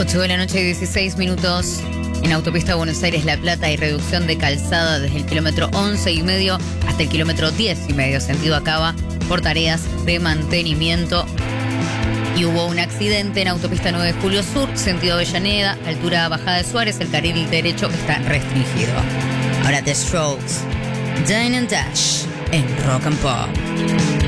8 de la noche y 16 minutos. En autopista Buenos Aires-La Plata hay reducción de calzada desde el kilómetro 11,5 hasta el kilómetro 10,5 sentido Acaba por tareas de mantenimiento. Y hubo un accidente en autopista 9 de Julio Sur, sentido Avellaneda, altura Bajada de Suárez, el carril derecho está restringido. Ahora The Strokes, Dine and Dash en Rock and Pop.